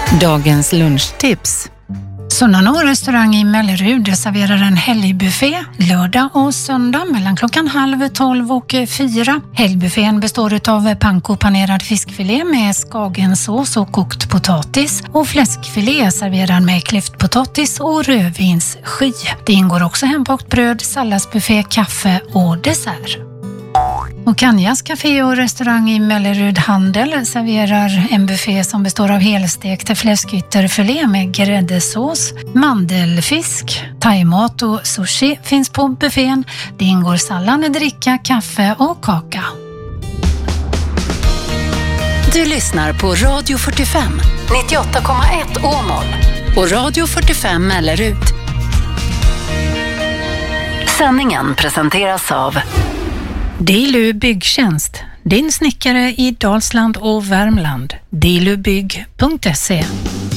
Dagens lunchtips. Sunnanå restaurang i Mellerud serverar en helgbuffé lördag och söndag mellan klockan 11:30 och 4. Helgbuffén består av panko panerad fiskfilé med skagensås och kokt potatis och fläskfilé serverad med klyftpotatis och rödvinssky. Det ingår också hembakt bröd, salladsbuffé, kaffe och dessert. Och Kanjas café och restaurang i Mellerud Handel serverar en buffé som består av helstekta fläskytterfilé med gräddesås, mandelfisk, thaimat och sushi finns på buffén. Det ingår sallad, dricka, kaffe och kaka. Du lyssnar på Radio 45, 98,1 Åmål och Radio 45 Mellerud. Sändningen presenteras av Dilu Byggtjänst, din snickare i Dalsland och Värmland. dilubygg.se